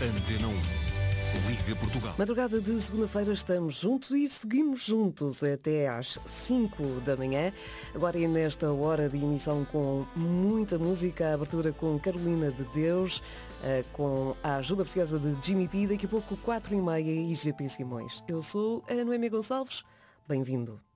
Antena 1, Liga Portugal. Madrugada de segunda-feira estamos juntos e seguimos juntos até às 5 da manhã. Agora é nesta hora de emissão com muita música, a abertura com Carolina de Deus, com a ajuda preciosa de Jimmy P, daqui a pouco 4h30 e GP Simões. Eu sou a Noémia Gonçalves, bem-vindo.